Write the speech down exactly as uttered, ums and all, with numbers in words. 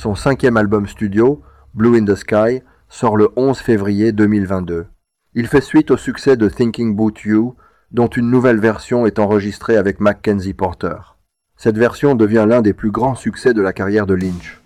Son cinquième album studio, Blue in the Sky, sort le onze février deux mille vingt-deux. Il fait suite au succès de Thinking About You, dont une nouvelle version est enregistrée avec Mackenzie Porter. Cette version devient l'un des plus grands succès de la carrière de Lynch.